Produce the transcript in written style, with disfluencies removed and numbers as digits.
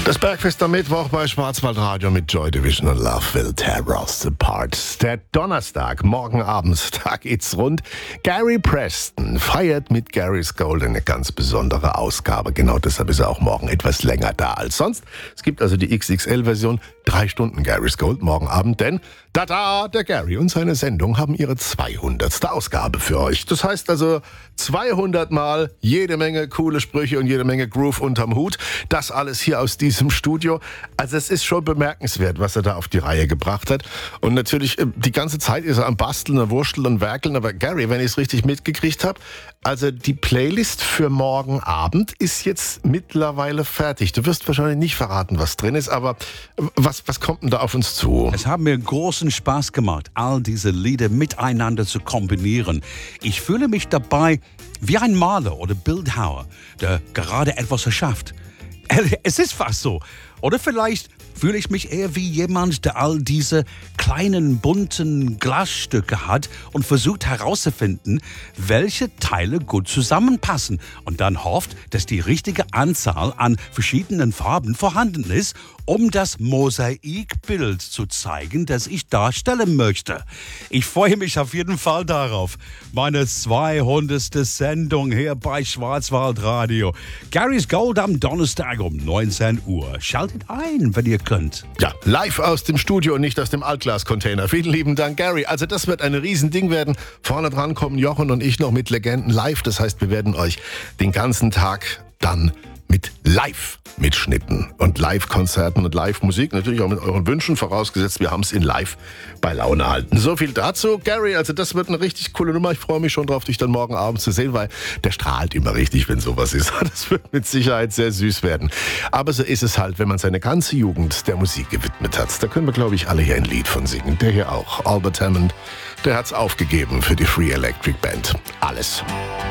Das Bergfest am Mittwoch bei Schwarzwaldradio mit Joy Division und Love Will Tear Us Apart. Der Donnerstag, morgen abends, da geht's rund. Gary Preston feiert mit Gary's Gold eine ganz besondere Ausgabe. Genau deshalb ist er auch morgen etwas länger da als sonst. Es gibt also die XXL-Version, 3 Stunden Gary's Gold morgen Abend, denn der Gary und seine Sendung haben ihre 200. Ausgabe für euch. Das heißt also 200 Mal jede Menge coole Sprüche und jede Menge Groove unterm Hut. Das alles hier aus diesem Studio. Also es ist schon bemerkenswert, was er da auf die Reihe gebracht hat. Und natürlich, die ganze Zeit ist er am Basteln, am Wursteln und Werkeln. Aber Gary, wenn ich es richtig mitgekriegt habe, also die Playlist für morgen Abend ist jetzt mittlerweile fertig. Du wirst wahrscheinlich nicht verraten, was drin ist, aber was kommt denn da auf uns zu? Es hat mir großen Spaß gemacht, all diese Lieder miteinander zu kombinieren. Ich fühle mich dabei wie ein Maler oder Bildhauer, der gerade etwas erschafft. Es ist fast so. Oder vielleicht fühle ich mich eher wie jemand, der all diese kleinen, bunten Glasstücke hat und versucht herauszufinden, welche Teile gut zusammenpassen und dann hofft, dass die richtige Anzahl an verschiedenen Farben vorhanden ist, um das Mosaikbild zu zeigen, das ich darstellen möchte. Ich freue mich auf jeden Fall darauf. Meine 200. Sendung hier bei Schwarzwaldradio. Gary's Gold am Donnerstag um 19 Uhr. Schaltet ein, wenn ihr könnt. Ja, live aus dem Studio und nicht aus dem Altglas-Container. Vielen lieben Dank, Gary. Also das wird ein Riesending werden. Vorne dran kommen Jochen und ich noch mit Legenden live. Das heißt, wir werden euch den ganzen Tag dann mit Live-Mitschnitten und Live-Konzerten und Live-Musik, natürlich auch mit euren Wünschen, vorausgesetzt, wir haben es in Live bei Laune halten. So viel dazu, Gary, also das wird eine richtig coole Nummer. Ich freue mich schon drauf, dich dann morgen Abend zu sehen, weil der strahlt immer richtig, wenn sowas ist. Das wird mit Sicherheit sehr süß werden. Aber so ist es halt, wenn man seine ganze Jugend der Musik gewidmet hat. Da können wir, glaube ich, alle hier ein Lied von singen. Der hier auch, Albert Hammond, der hat's aufgegeben für die Free Electric Band. Alles.